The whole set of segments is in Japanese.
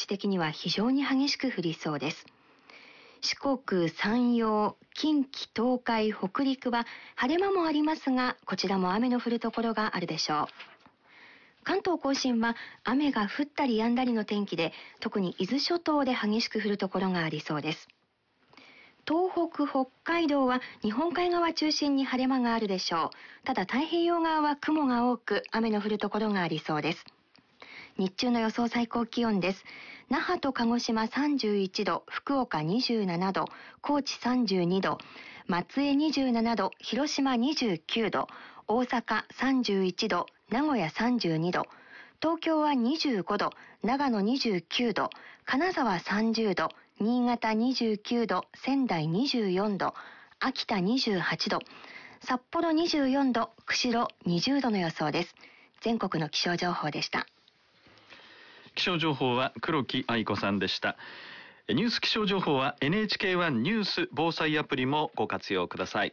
的には非常に激しく降りそうです。四国、山陽、近畿、東海、北陸は晴れ間もありますが、こちらも雨の降るところがあるでしょう。関東甲信は雨が降ったり止んだりの天気で、特に伊豆諸島で激しく降るところがありそうです。東北、北海道は日本海側中心に晴れ間があるでしょう。ただ太平洋側は雲が多く雨の降るところがありそうです。日中の予想最高気温です。那覇と鹿児島31度、福岡27度、高知32度、松江27度、広島29度、大阪31度、名古屋32度、東京は25度、長野29度、金沢30度、新潟29度、仙台24度、秋田28度、札幌24度、釧路20度の予想です。全国の気象情報でした。 気象情報は黒木愛子さんでした。ニュース気象情報は NHK1 ニュース防災アプリもご活用ください。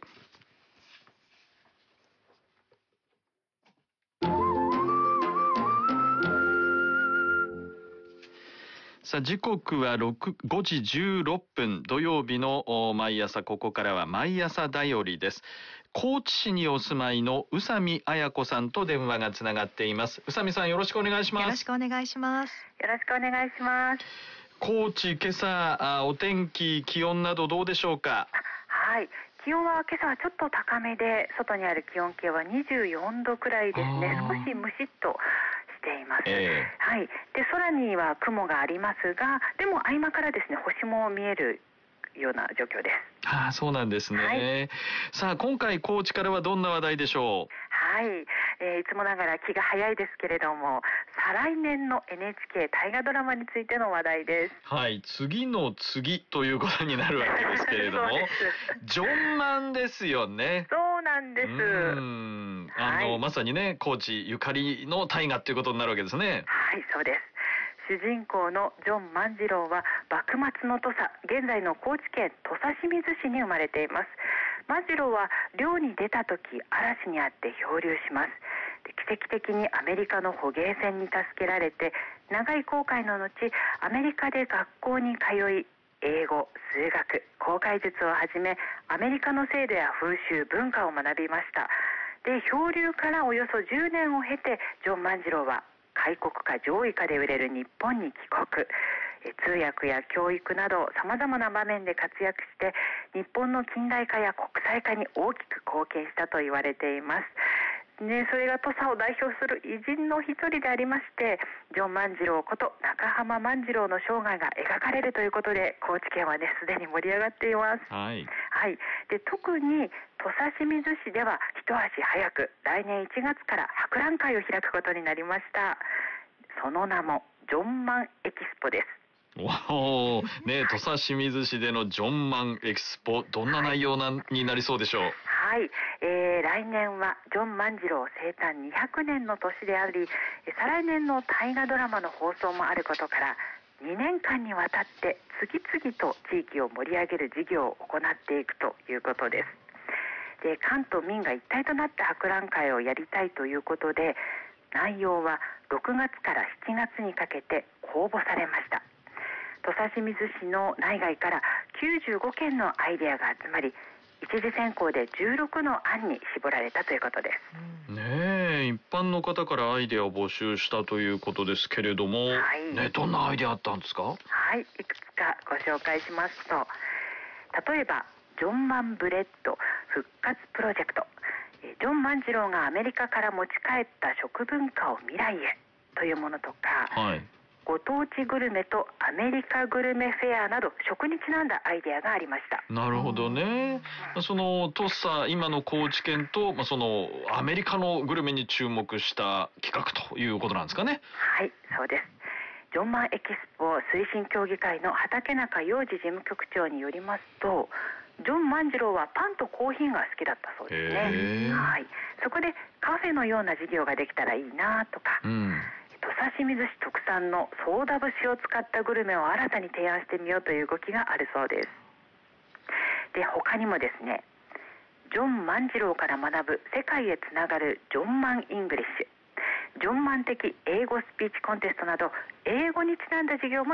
さあ時刻は5時16分、土曜日の毎朝、ここからは毎朝だよりです。高知市にお住まいの宇佐美彩子さんと電話がつながっています。宇佐美さん、よろしくお願いします。 よろしくお願いします。 よろしくお願いします。 高知、今朝お天気、気温などどうでしょうか？ はい、気温は今朝はちょっと高めで、外にある気温計は24度くらいですね。少しムシッとしています。はい。で、空には雲がありますが、でも合間からですね、星も見えるような状況です。 ああ、そうなんですね。はい、さあ、今回高知からはどんな話題でしょう？ はい、いつもながら気が早いですけれども、再来年の NHK 大河ドラマについての話題です。 はい、次の次ということになるわけですけれどもジョンマンですよね。 そうなんです。 まさにね、高知ゆかりの大河ということになるわけですね。 はい、そうです。主人公のジョン万次郎は幕末の土佐、現在の高知県土佐清水市に生まれています。万次郎は漁に出た時、嵐にあって漂流します。で、奇跡的にアメリカの捕鯨船に助けられて、長い航海の後、アメリカで学校に通い、英語、数学、航海術をはじめ、アメリカの制度や風習、文化を学びました。で、漂流からおよそ10年を経て、ジョン万次郎は開国か上位かで売れる日本に帰国。通訳や教育など様々な場面で活躍して、日本の近代化や国際化に大きく貢献したと言われています。ね、それが土佐を代表する偉人の一人でありまして、ジョン万次郎こと中浜万次郎の生涯が描かれるということで、高知県はね、すでに盛り上がっています。 はい。 はい。で、特に土佐清水市では一足早く来年1月から博覧会を開くことになりました。その名もジョンマンエキスポです。 おー、ね、土佐清水市でのジョンマンエキスポ、どんな内容になりそうでしょう？ はい、来年はジョン万次郎生誕200年の年であり、再来年の大河ドラマの放送もあることから、2年間にわたって次々と地域を盛り上げる事業を行っていくということです。で、関東民が一体となって博覧会をやりたいということで、内容は6月から7月にかけて公募されました。土佐清水市の内外から95件のアイデアが集まり、一次選考で16の案に絞られたということです。 ねえ、一般の方からアイデアを募集したということですけれども、はい、ね、どんなアイデアあったんですか？ はい、いくつかご紹介しますと、例えばジョンマンブレッド復活プロジェクト、ジョン万次郎がアメリカから持ち帰った食文化を未来へというものとか、はい、ご当地グルメとアメリカグルメフェアなど食にちなんだアイデアがありました。 なるほどね。その土佐、今の高知県と、そのアメリカのグルメに注目した企画ということなんですかね。 はい、そうです。ジョンマンエキスポ推進協議会の畠中洋二事務局長によりますと、ジョン万次郎はパンとコーヒーが好きだったそうですね。はい、そこでカフェのような事業ができたらいいなとか、土佐清水市特産のソーダ節を使ったグルメを新たに提案してみようという動きがあるそうです。で、他にもですね、ジョン万次郎から学ぶ世界へつながるジョンマンイングリッシュ、ジョンマン的英語スピーチコンテストなど英語にちなんだ授業も